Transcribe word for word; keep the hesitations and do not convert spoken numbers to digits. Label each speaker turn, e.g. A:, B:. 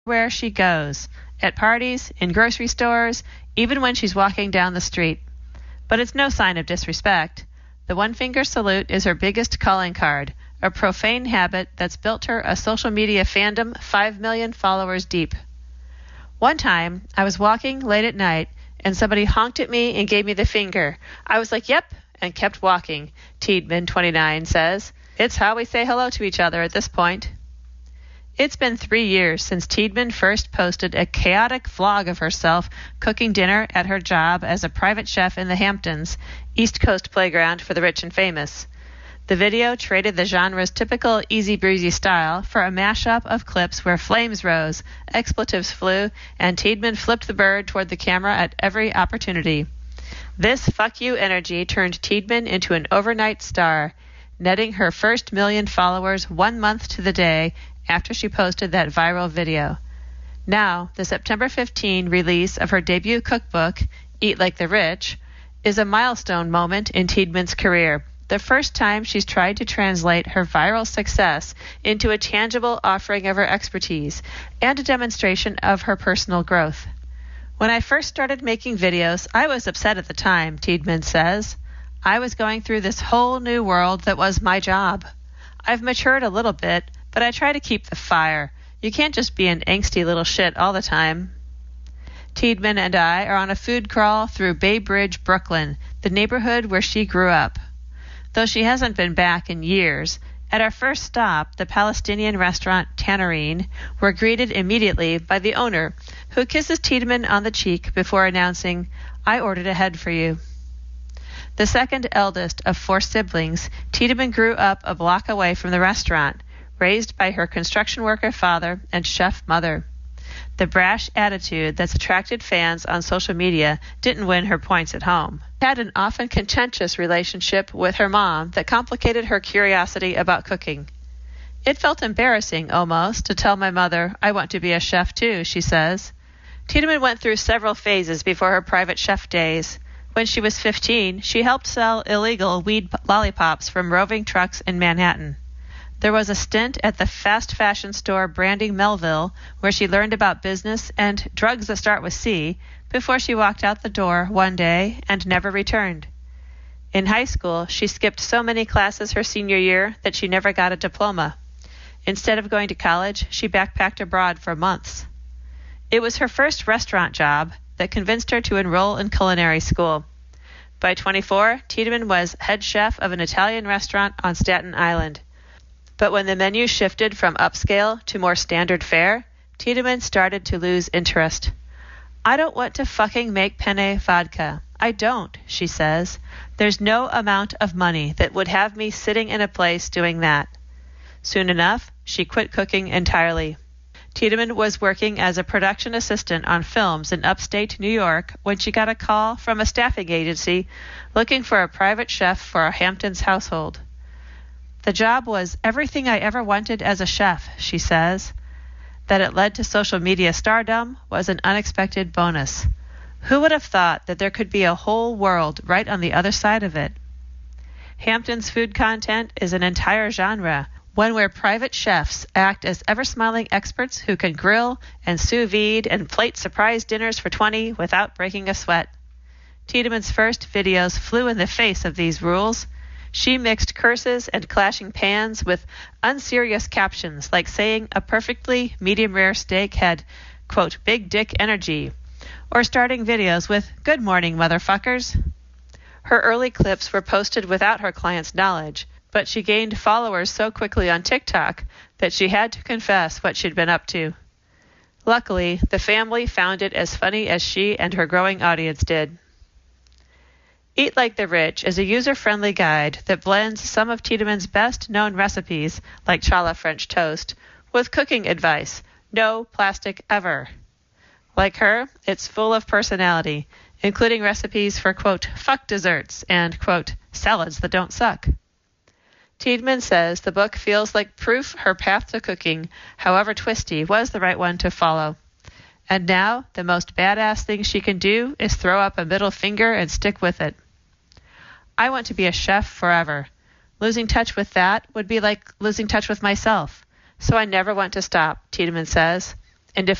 A: where she goes, at parties, in grocery stores, even when she's walking down the street. But it's no sign of disrespect. The one-finger salute is her biggest calling card, a profane habit that's built her a social media fandom five million followers deep. One time, I was walking late at night, and somebody honked at me and gave me the finger. I was like, yep, and kept walking, Tiedemann, twenty-nine, says. It's how we say hello to each other at this point. It's been three years since Tiedemann first posted a chaotic vlog of herself cooking dinner at her job as a private chef in the Hamptons, East Coast playground for the rich and famous. The video traded the genre's typical easy-breezy style for a mashup of clips where flames rose, expletives flew, and Tiedemann flipped the bird toward the camera at every opportunity. This fuck you energy turned Tiedemann into an overnight star, netting her first million followers one month to the day after she posted that viral video. Now, the September fifteenth release of her debut cookbook, Eat Like the Rich, is a milestone moment in Tiedemann's career, the first time she's tried to translate her viral success into a tangible offering of her expertise and a demonstration of her personal growth. When I first started making videos, I was upset at the time, Tiedemann says. I was going through this whole new world that was my job. I've matured a little bit, but I try to keep the fire. You can't just be an angsty little shit all the time. Tiedemann and I are on a food crawl through Bay Bridge, Brooklyn, the neighborhood where she grew up. Though she hasn't been back in years, at our first stop, the Palestinian restaurant Tannerine, we're greeted immediately by the owner, who kisses Tiedemann on the cheek before announcing, I ordered ahead for you. The second eldest of four siblings, Tiedemann grew up a block away from the restaurant, raised by her construction worker father and chef mother. The brash attitude that's attracted fans on social media didn't win her points at home. She had an often contentious relationship with her mom that complicated her curiosity about cooking. It felt embarrassing, almost, to tell my mother, I want to be a chef too, she says. Tiedemann went through several phases before her private chef days. When she was fifteen, she helped sell illegal weed lollipops from roving trucks in Manhattan. There was a stint at the fast fashion store Branding Melville, where she learned about business and drugs that start with C, before she walked out the door one day and never returned. In high school, she skipped so many classes her senior year that she never got a diploma. Instead of going to college, she backpacked abroad for months. It was her first restaurant job that convinced her to enroll in culinary school. By twenty-four, Tiedemann was head chef of an Italian restaurant on Staten Island. But when the menu shifted from upscale to more standard fare, Tiedemann started to lose interest. I don't want to fucking make penne vodka. I don't, she says. There's no amount of money that would have me sitting in a place doing that. Soon enough, she quit cooking entirely. Tiedemann was working as a production assistant on films in upstate New York when she got a call from a staffing agency looking for a private chef for a Hamptons household. The job was everything I ever wanted as a chef, she says. That it led to social media stardom was an unexpected bonus. Who would have thought that there could be a whole world right on the other side of it? Hamptons food content is an entire genre, one where private chefs act as ever-smiling experts who can grill and sous vide and plate surprise dinners for twenty without breaking a sweat. Tiedemann's first videos flew in the face of these rules. She mixed curses and clashing pans with unserious captions like saying a perfectly medium-rare steak had, quote, big dick energy, or starting videos with, good morning, motherfuckers. Her early clips were posted without her clients' knowledge, but she gained followers so quickly on TikTok that she had to confess what she'd been up to. Luckily, the family found it as funny as she and her growing audience did. Eat Like the Rich is a user-friendly guide that blends some of Tiedemann's best-known recipes, like challah French toast, with cooking advice, no plastic ever. Like her, it's full of personality, including recipes for, quote, fuck desserts and, quote, salads that don't suck. Tiedemann says the book feels like proof her path to cooking, however twisty, was the right one to follow. And now, the most badass thing she can do is throw up a middle finger and stick with it. I want to be a chef forever. Losing touch with that would be like losing touch with myself. So I never want to stop, Tiedemann says. and define